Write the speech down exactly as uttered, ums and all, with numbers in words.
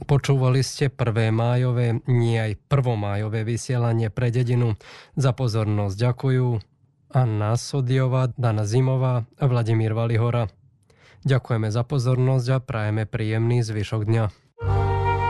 Počúvali ste prvé májové, nie aj prvomájové vysielanie pre dedinu. Za pozornosť ďakujú Anna Sodiová, Dana Zimová a Vladimír Valihora. Ďakujeme za pozornosť a prajeme príjemný zvyšok dňa.